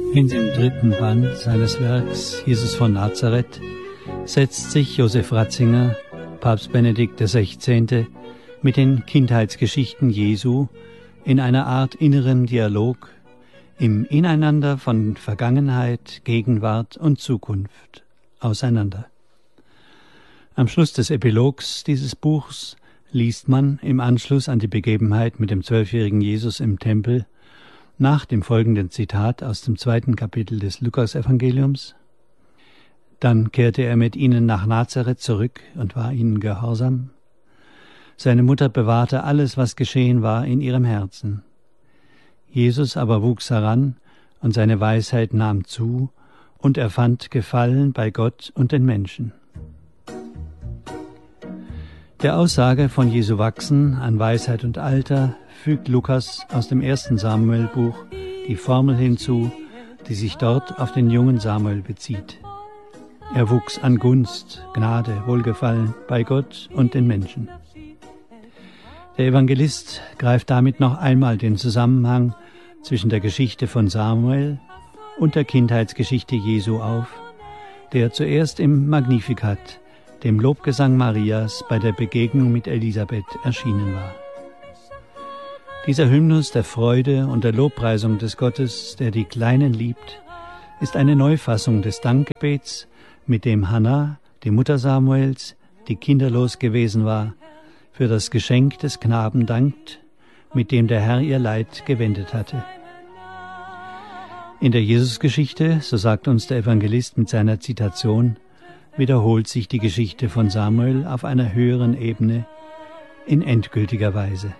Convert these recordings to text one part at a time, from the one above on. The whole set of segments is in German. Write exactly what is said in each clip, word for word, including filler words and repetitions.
In dem dritten Band seines Werks Jesus von Nazareth setzt sich Josef Ratzinger, Papst Benedikt der Sechzehnte, mit den Kindheitsgeschichten Jesu in einer Art innerem Dialog im Ineinander von Vergangenheit, Gegenwart und Zukunft auseinander. Am Schluss des Epilogs dieses Buchs liest man im Anschluss an die Begebenheit mit dem zwölfjährigen Jesus im Tempel nach dem folgenden Zitat aus dem zweiten Kapitel des Lukasevangeliums: Dann kehrte er mit ihnen nach Nazareth zurück und war ihnen gehorsam. Seine Mutter bewahrte alles, was geschehen war, in ihrem Herzen. Jesus aber wuchs heran, und seine Weisheit nahm zu, und er fand Gefallen bei Gott und den Menschen. Der Aussage von Jesu Wachsen an Weisheit und Alter fügt Lukas aus dem ersten Samuelbuch die Formel hinzu, die sich dort auf den jungen Samuel bezieht. Er wuchs an Gunst, Gnade, Wohlgefallen bei Gott und den Menschen. Der Evangelist greift damit noch einmal den Zusammenhang zwischen der Geschichte von Samuel und der Kindheitsgeschichte Jesu auf, der zuerst im Magnificat, dem Lobgesang Marias, bei der Begegnung mit Elisabeth erschienen war. Dieser Hymnus der Freude und der Lobpreisung des Gottes, der die Kleinen liebt, ist eine Neufassung des Dankgebets, mit dem Hannah, die Mutter Samuels, die kinderlos gewesen war, für das Geschenk des Knaben dankt, mit dem der Herr ihr Leid gewendet hatte. In der Jesusgeschichte, so sagt uns der Evangelist mit seiner Zitation, wiederholt sich die Geschichte von Samuel auf einer höheren Ebene in endgültiger Weise.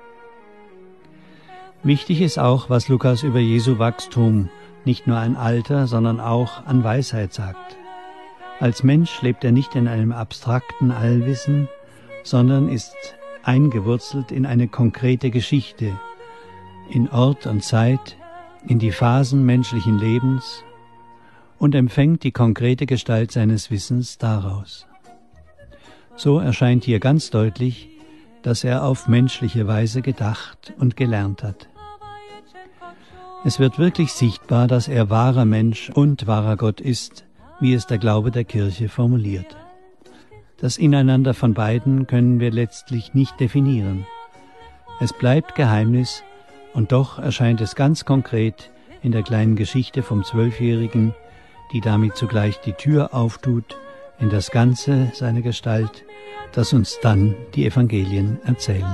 Wichtig ist auch, was Lukas über Jesu Wachstum nicht nur an Alter, sondern auch an Weisheit sagt. Als Mensch lebt er nicht in einem abstrakten Allwissen, sondern ist eingewurzelt in eine konkrete Geschichte, in Ort und Zeit, in die Phasen menschlichen Lebens und empfängt die konkrete Gestalt seines Wissens daraus. So erscheint hier ganz deutlich, dass er auf menschliche Weise gedacht und gelernt hat. Es wird wirklich sichtbar, dass er wahrer Mensch und wahrer Gott ist, wie es der Glaube der Kirche formuliert. Das Ineinander von beiden können wir letztlich nicht definieren. Es bleibt Geheimnis, und doch erscheint es ganz konkret in der kleinen Geschichte vom Zwölfjährigen, die damit zugleich die Tür auftut in das Ganze seiner Gestalt, das uns dann die Evangelien erzählen.